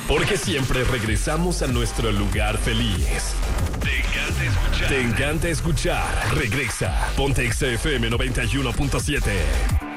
Porque siempre regresamos a nuestro lugar feliz. Te encanta escuchar. Te encanta escuchar. Regresa. Ponte XFM 91.7.